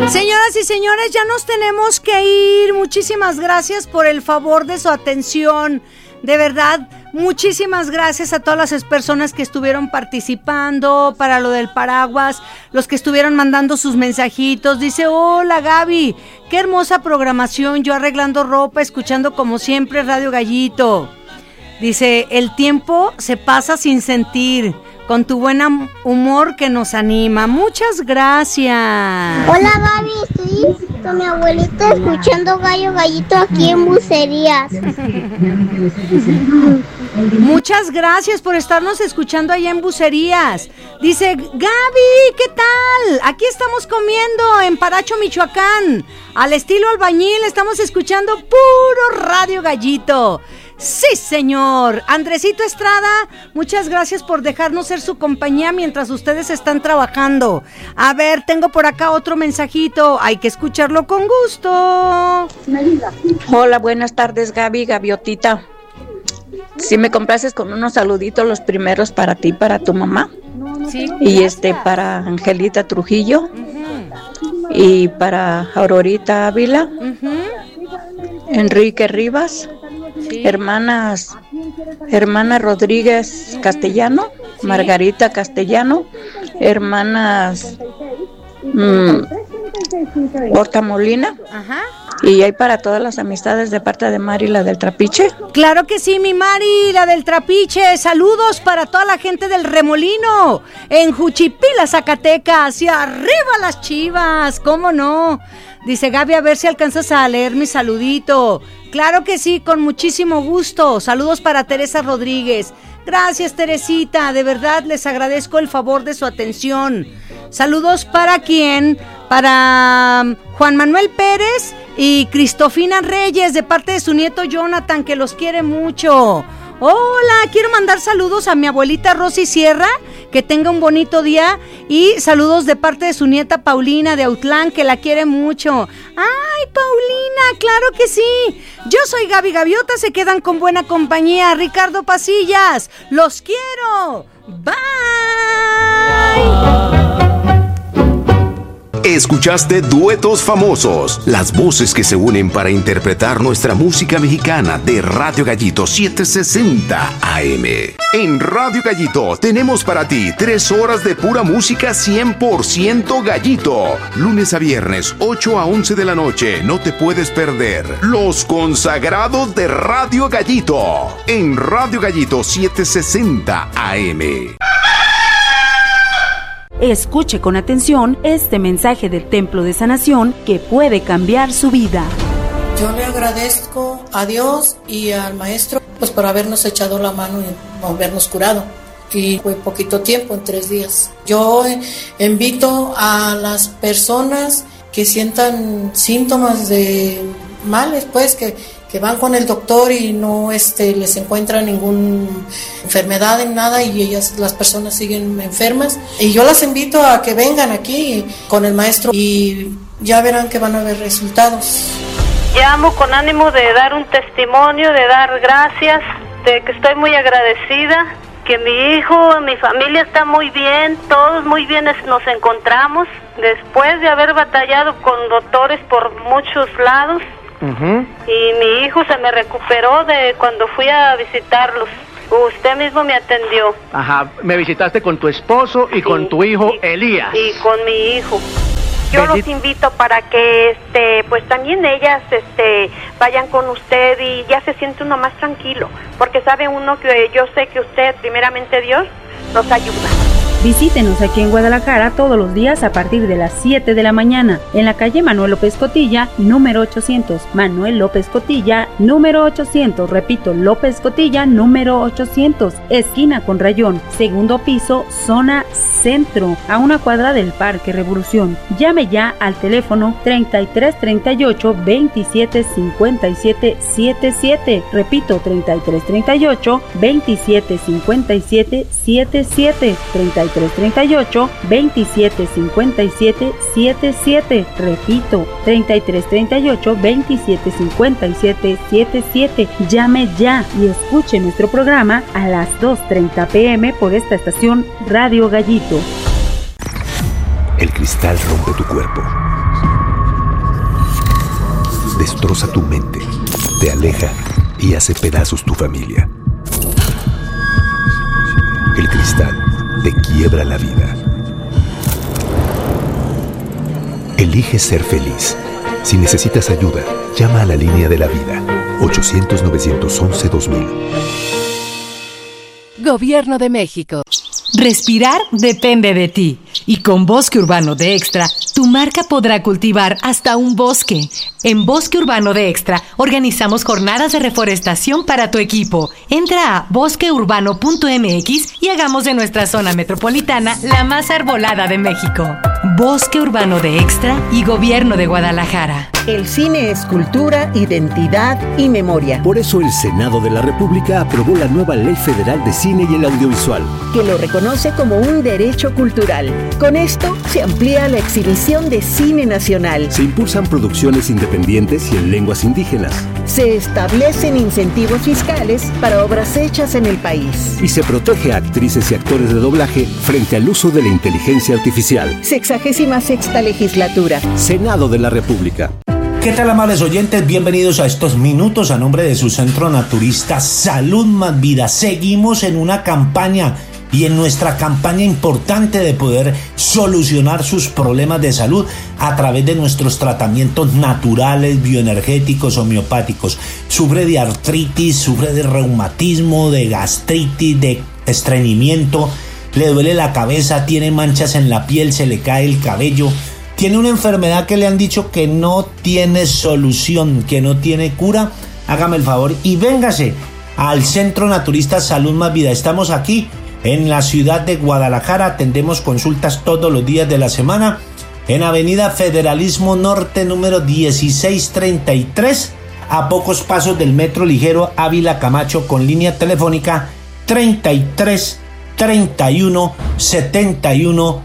Señoras y señores, ya nos tenemos que ir. Muchísimas gracias por el favor de su atención. De verdad, muchísimas gracias a todas las personas que estuvieron participando para lo del paraguas, los que estuvieron mandando sus mensajitos. Dice, hola Gaby, qué hermosa programación, yo arreglando ropa, escuchando como siempre Radio Gallito. Dice, el tiempo se pasa sin sentir, con tu buen humor que nos anima. Muchas gracias. Hola Gaby, estoy con mi abuelita escuchando Gallo Gallito aquí en Bucerías. Muchas gracias por estarnos escuchando allá en Bucerías. Dice, Gaby, ¿qué tal? Aquí estamos comiendo en Paracho, Michoacán. Al estilo albañil, estamos escuchando puro Radio Gallito. Sí, señor. Andresito Estrada, muchas gracias por dejarnos ser su compañía mientras ustedes están trabajando. A ver, tengo por acá otro mensajito. Hay que escucharlo con gusto. Hola, buenas tardes, Gaby, Gaviotita. Si me complaces con unos saluditos, los primeros para ti, para tu mamá. Sí. Y para Angelita Trujillo. Y para Aurorita Ávila. Enrique Rivas. Sí. Hermana Rodríguez Castellano, sí. Margarita Castellano, hermanas Horta Molina. Ajá. Y hay para todas las amistades de parte de Mari, la del Trapiche. Claro que sí, mi Mari, la del Trapiche. Saludos para toda la gente del Remolino, en Juchipila, Zacatecas. Y arriba las Chivas, ¿cómo no? Dice Gaby, a ver si alcanzas a leer mi saludito. Claro que sí, con muchísimo gusto. Saludos para Teresa Rodríguez. Gracias, Teresita, de verdad les agradezco el favor de su atención. Saludos para quién, para Juan Manuel Pérez y Cristofina Reyes, de parte de su nieto Jonathan, que los quiere mucho. Hola, quiero mandar saludos a mi abuelita Rosy Sierra, que tenga un bonito día, y saludos de parte de su nieta Paulina de Autlán, que la quiere mucho. ¡Ay, Paulina! ¡Claro que sí! Yo soy Gaby Gaviota, se quedan con buena compañía. Ricardo Pasillas, ¡los quiero! ¡Bye! Escuchaste Duetos Famosos, las voces que se unen para interpretar nuestra música mexicana de Radio Gallito 760 AM. En Radio Gallito tenemos para ti 3 horas de pura música 100% Gallito. Lunes a viernes, 8 a 11 de la noche, no te puedes perder Los Consagrados de Radio Gallito. En Radio Gallito 760 AM. Escuche con atención este mensaje del Templo de Sanación que puede cambiar su vida. Yo le agradezco a Dios y al maestro pues por habernos echado la mano y habernos curado. Y fue poquito tiempo, en 3 días. Yo invito a las personas que sientan síntomas de males, pues que van con el doctor y no les encuentra ninguna enfermedad en nada, y las personas siguen enfermas, y yo las invito a que vengan aquí con el maestro y ya verán que van a haber resultados. Llamo con ánimo de dar un testimonio, de dar gracias, de que estoy muy agradecida, que mi hijo, mi familia está muy bien, todos muy bien nos encontramos, después de haber batallado con doctores por muchos lados. Uh-huh. Y mi hijo se me recuperó de cuando fui a visitarlos. Usted mismo me atendió. Ajá, me visitaste con tu esposo y sí, con tu hijo Elías. Y con mi hijo. Yo los invito para que pues también ellas vayan con usted y ya se siente uno más tranquilo, porque sabe uno que yo sé que usted, primeramente Dios, nos ayuda. Visítenos aquí en Guadalajara todos los días a partir de las 7 de la mañana, en la calle Manuel López Cotilla, número 800. Manuel López Cotilla, número 800. Repito, López Cotilla, número 800. Esquina con Rayón, segundo piso, zona centro, a 1 cuadra del Parque Revolución. Llame ya al teléfono 3338 27 57 77. Repito, 3338 27 57 77. 3338 27 57 77. Repito, 3338 27 57 77. Llame ya y escuche nuestro programa a las 2:30 p.m. por esta estación Radio Gallito. El cristal rompe tu cuerpo, virus destroza tu mente, te aleja y hace pedazos tu familia. El cristal te quiebra la vida. Elige ser feliz. Si necesitas ayuda, llama a la línea de la vida, 800-911-2000. Gobierno de México. Respirar depende de ti. Y con Bosque Urbano de Extra, tu marca podrá cultivar hasta un bosque. En Bosque Urbano de Extra, organizamos jornadas de reforestación para tu equipo. Entra a bosqueurbano.mx y hagamos de nuestra zona metropolitana la más arbolada de México. Bosque Urbano de Extra y Gobierno de Guadalajara. El cine es cultura, identidad y memoria. Por eso el Senado de la República aprobó la nueva Ley Federal de Cine y el Audiovisual, que lo reconoce como un derecho cultural. Con esto se amplía la exhibición de cine nacional. Se impulsan producciones independientes y en lenguas indígenas. Se establecen incentivos fiscales para obras hechas en el país. Y se protege a actrices y actores de doblaje frente al uso de la inteligencia artificial. 66ª legislatura. Senado de la República. ¿Qué tal, amables oyentes? Bienvenidos a estos minutos a nombre de su centro naturista Salud Más Vida. Seguimos en una campaña y en nuestra campaña importante de poder solucionar sus problemas de salud a través de nuestros tratamientos naturales, bioenergéticos, homeopáticos. Sufre de artritis, sufre de reumatismo, de gastritis, de estreñimiento, le duele la cabeza, tiene manchas en la piel, se le cae el cabello. Tiene una enfermedad que le han dicho que no tiene solución, que no tiene cura. Hágame el favor y véngase al Centro Naturista Salud Más Vida. Estamos aquí en la ciudad de Guadalajara. Atendemos consultas todos los días de la semana en Avenida Federalismo Norte número 1633, a pocos pasos del Metro Ligero Ávila Camacho, con línea telefónica 33 31 71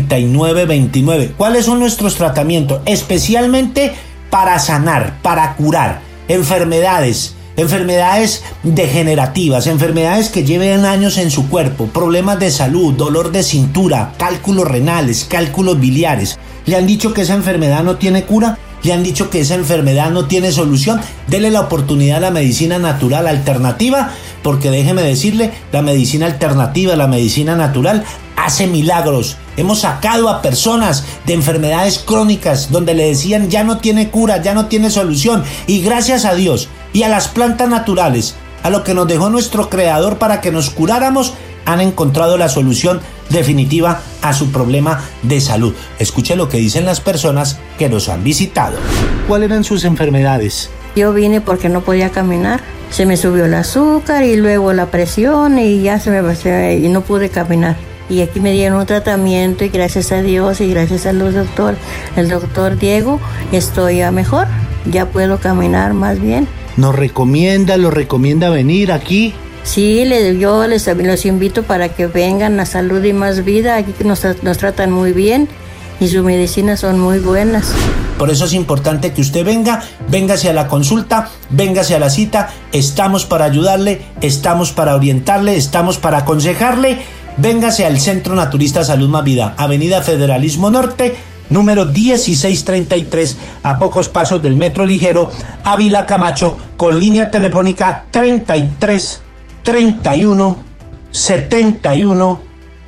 3929. ¿Cuáles son nuestros tratamientos? Especialmente para sanar, para curar enfermedades degenerativas, enfermedades que lleven años en su cuerpo, problemas de salud, dolor de cintura, cálculos renales, cálculos biliares. ¿Le han dicho que esa enfermedad no tiene cura? ¿Le han dicho que esa enfermedad no tiene solución? Dele la oportunidad a la medicina natural alternativa, porque déjeme decirle, la medicina alternativa, la medicina natural hace milagros. Hemos sacado a personas de enfermedades crónicas donde le decían ya no tiene cura, ya no tiene solución, y gracias a Dios y a las plantas naturales, a lo que nos dejó nuestro creador para que nos curáramos, han encontrado la solución definitiva a su problema de salud. Escuche lo que dicen las personas que nos han visitado. ¿Cuáles eran sus enfermedades? Yo vine porque no podía caminar. Se me subió el azúcar y luego la presión y ya y no pude caminar. Y aquí me dieron un tratamiento y gracias a Dios y gracias al doctor, el doctor Diego, estoy ya mejor. Ya puedo caminar más bien. ¿Lo recomienda venir aquí? Sí, yo los invito para que vengan a Salud y Más Vida. Aquí nos tratan muy bien y sus medicinas son muy buenas. Por eso es importante que usted véngase a la consulta, véngase a la cita. Estamos para ayudarle, estamos para orientarle, estamos para aconsejarle. Véngase al Centro Naturista Salud Más Vida, Avenida Federalismo Norte, número 1633, a pocos pasos del Metro Ligero Ávila Camacho, con línea telefónica 33 31 71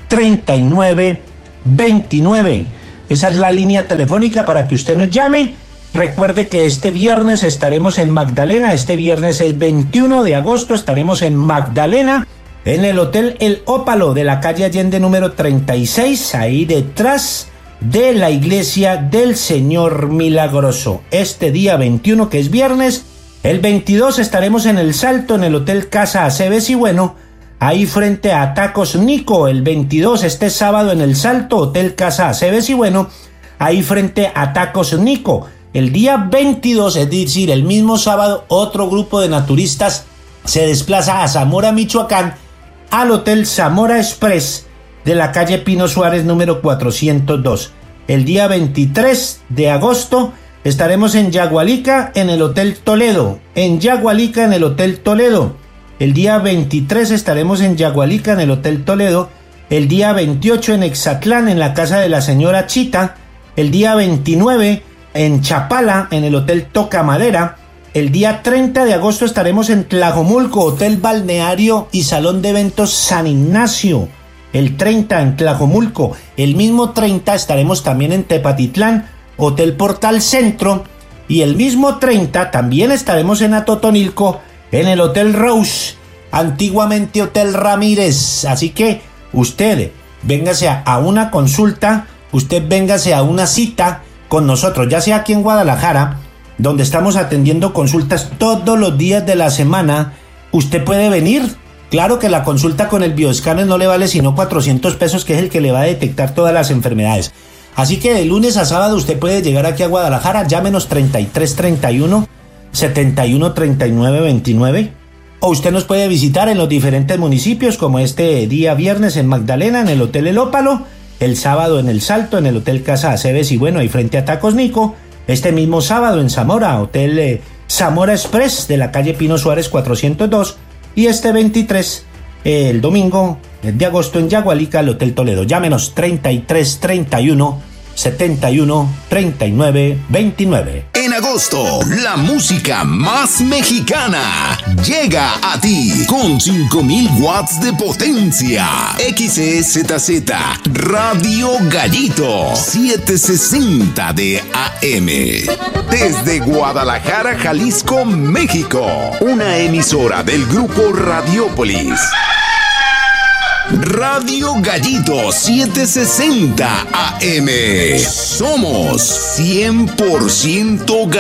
39 29. Esa es la línea telefónica para que usted nos llame. Recuerde que este viernes estaremos en Magdalena. Este viernes es 21 de agosto, estaremos en Magdalena, en el Hotel El Ópalo de la calle Allende número 36, ahí detrás de la iglesia del Señor Milagroso. Este día 21, que es viernes. El 22 estaremos en El Salto, en el Hotel Casa Aceves y Bueno, ahí frente a Tacos Nico. El 22, este sábado, en El Salto, Hotel Casa Aceves y Bueno, ahí frente a Tacos Nico. El día 22, es decir, el mismo sábado, otro grupo de naturistas se desplaza a Zamora, Michoacán, al Hotel Zamora Express de la calle Pino Suárez número 402. El día 23 de agosto estaremos en Yagualica, en el Hotel Toledo. En Yagualica, en el Hotel Toledo. El día 23 estaremos en Yagualica, en el Hotel Toledo. El día 28 en Exatlán, en la casa de la señora Chita. El día 29 en Chapala, en el Hotel Toca Madera. El día 30 de agosto estaremos en Tlajomulco, Hotel Balneario y Salón de Eventos San Ignacio. El 30 en Tlajomulco. El mismo 30 estaremos también en Tepatitlán, Hotel Portal Centro. Y el mismo 30 también estaremos en Atotonilco, en el Hotel Rose, antiguamente Hotel Ramírez. Así que usted véngase a una consulta, usted véngase a una cita con nosotros, ya sea aquí en Guadalajara, donde estamos atendiendo consultas todos los días de la semana. Usted puede venir. Claro que la consulta con el bioescáner no le vale sino 400 pesos, que es el que le va a detectar todas las enfermedades. Así que de lunes a sábado usted puede llegar aquí a Guadalajara. Llámenos 3331 71 39 29, o usted nos puede visitar en los diferentes municipios, como este día viernes en Magdalena, en el Hotel El Ópalo, el sábado en El Salto, en el Hotel Casa Aceves y bueno, ahí frente a Tacos Nico. Este mismo sábado en Zamora, Hotel Zamora Express de la calle Pino Suárez 402. Y este 23, el domingo de agosto en Yagualica, el Hotel Toledo. Llámenos 3331 71 39 29. En agosto, la música más mexicana llega a ti con 5000 watts de potencia. XEZZ Radio Gallito 760 de AM. Desde Guadalajara, Jalisco, México. Una emisora del grupo Radiopolis. Radio Gallito 760 AM. Somos 100%